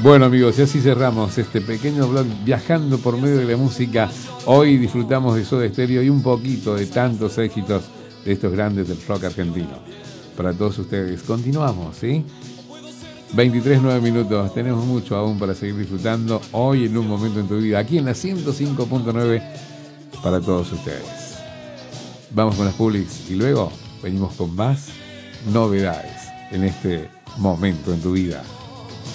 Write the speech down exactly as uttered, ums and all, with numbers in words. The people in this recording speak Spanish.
Bueno amigos, y así cerramos este pequeño blog viajando por medio de la música. Hoy disfrutamos de Soda Stereo y un poquito de tantos éxitos de estos grandes del rock argentino. Para todos ustedes, continuamos, ¿sí? veintitrés, nueve minutos, tenemos mucho aún para seguir disfrutando hoy en un momento en tu vida, aquí en la ciento cinco punto nueve para todos ustedes. Vamos con las publics y luego venimos con más novedades en este momento en tu vida.